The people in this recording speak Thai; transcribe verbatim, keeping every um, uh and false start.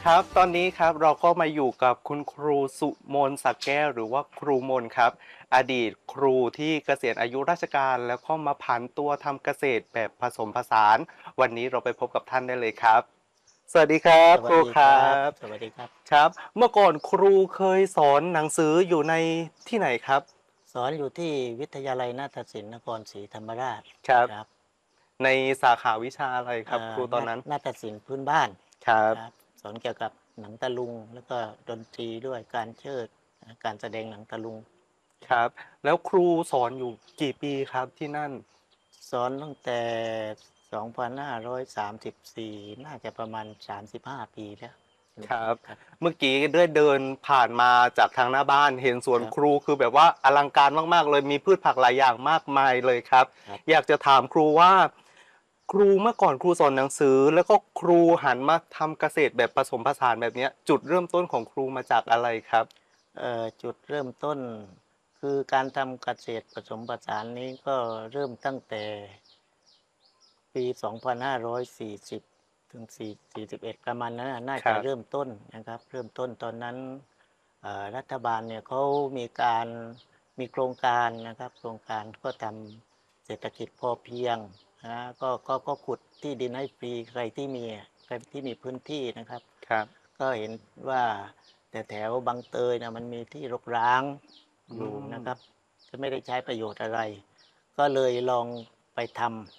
ครับตอนนี้ครับเราก็มาอยู่กับคุณครูสุมนศักดิ์แก้วหรือว่าครูมนครับอดีตครูที่เกษียณอายุราชการแล้วก็มาผันตัวทำเกษตรแบบผสมผสานวันนี้เราไปพบกับท่านได้เลยครับสวัสดีครับสวัสครูครัดีครับบสวัสดีครับครับเมื่อก่อนครูเคยสอนหนังสืออยู่ในที่ไหนครับสอนอยู่ที่วิทยาลัยนาฏศิลป์นครศรีธรรมราชครับครับในสาขาวิชาอะไรครับเอ่อนาครูตอนนั้นนาฏศิลป์พื้นบ้านครับครับสอนเกี่ยวกับหนังตะลุงแล้วก็ดนตรีด้วยการเชิดการแสดงหนังตะลุงครับแล้วครูสอนอยู่กี่ปีครับที่นั่นสอนตั้งแต่สองพันห้าร้อยสามสิบสี่น่าจะประมาณสามสิบห้าปีแล้วครับครับเมื่อกี้ได้เดินผ่านมาจากทางหน้าบ้านเห็นสวนครับครูคือแบบว่าอลังการมากๆเลยมีพืชผักหลายอย่างมากมายเลยครับครับอยากจะถามครูว่าครูเมื่อก่อนครูสอนหนังสือแล้วก็ครูหันมาทำเกษตรแบบผสมผสานแบบเนี้ยจุดเริ่มต้นของครูมาจากอะไรครับเอ่อจุดเริ่มต้นคือการทำเกษตรผสมผสานนี้ก็เริ่มตั้งแต่ ปีสองพันห้าร้อยสี่สิบถึง4 สี่สิบเอ็ดประมาณนั้นน่ะน่าจะครับเริ่มต้นนะครับเริ่มต้นตอนนั้นเอ่อรัฐบาลเนี่ยเขามีการมีโครงการนะครับโครงการก็ทำเศรษฐกิจพอเพียงนะก็ก็ก็ขุดที่ดินให้ฟรีใครที่มีอะใครที่มีพื้นที่นะครับครับก็เห็นว่าแต่แถวบางเตยน่ะมันมีที่รกร้างอือยู่มนะครับจะไม่ได้ใช้ประโยชน์อะไรก็เลยลองไปทำ